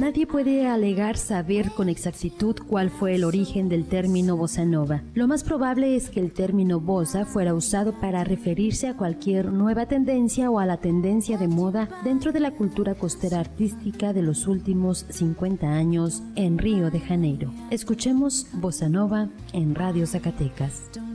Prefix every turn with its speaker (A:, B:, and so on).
A: Nadie puede alegar saber con exactitud cuál fue el origen del término bossa nova. Lo más probable es que el término bossa fuera usado para referirse a cualquier nueva tendencia o a la tendencia de moda dentro de la cultura costera artística de los últimos 50 años en Río de Janeiro. Escuchemos Bossa Nova en Radio Zacatecas.